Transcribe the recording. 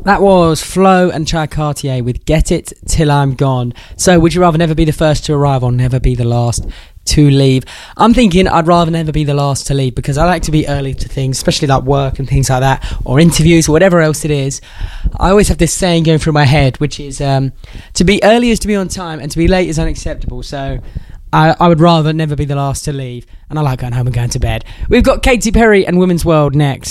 That was Flo and Chad Cartier with Get It Till I'm Gone. So would you rather never be the first to arrive or never be the last to leave? I'm thinking I'd rather never be the last to leave, because I like to be early to things, especially like work and things like that, or interviews or whatever else it is. I always have this saying going through my head, which is to be early is to be on time and to be late is unacceptable. So I would rather never be the last to leave, and I like going home and going to bed. We've got Katy Perry and Women's World next.